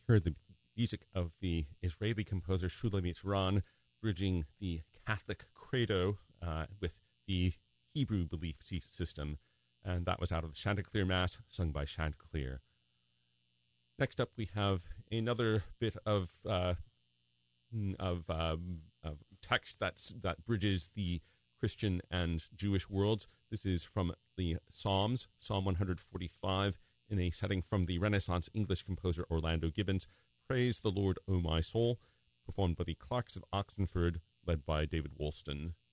heard the music of the Israeli composer Shulamit Ran, bridging the Catholic credo with the Hebrew belief system, and that was out of the Chanticleer Mass, sung by Chanticleer. Next up, we have another bit of text that bridges the Christian and Jewish worlds. This is from the Psalms, Psalm 145, in a setting from the Renaissance English composer Orlando Gibbons. Praise the Lord, O my soul, performed by the Clarks of Oxenford, led by David Woolston.